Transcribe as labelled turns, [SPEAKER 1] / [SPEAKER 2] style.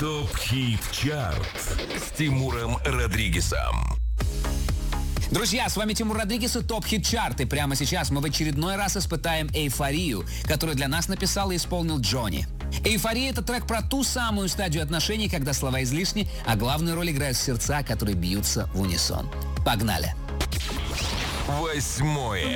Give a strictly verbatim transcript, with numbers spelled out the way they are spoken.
[SPEAKER 1] ТОП-хит чарт с Тимуром Родригезом.
[SPEAKER 2] Друзья, с вами Тимур Родригез и ТОП Хит Чарт. И прямо сейчас мы в очередной раз испытаем эйфорию, которую для нас написал и исполнил Джонни. «Эйфория» — это трек про ту самую стадию отношений, когда слова излишни, а главную роль играют сердца, которые бьются в унисон. Погнали!
[SPEAKER 1] Восьмое.